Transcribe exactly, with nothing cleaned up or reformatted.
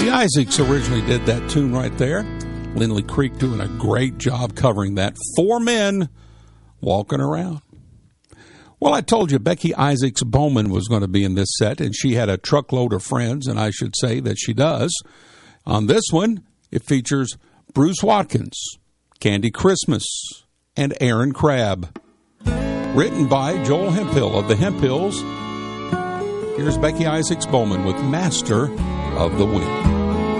Becky Isaacs originally did that tune right there. Lindley Creek doing a great job covering that. Four men walking around. Well, I told you Becky Isaacs Bowman was going to be in this set, and she had a truckload of friends, and I should say that she does. On this one, it features Bruce Watkins, Candy Christmas, and Aaron Crabb. Written by Joel Hemphill of the Hemphills. Here's Becky Isaacs Bowman with Master of the Wind.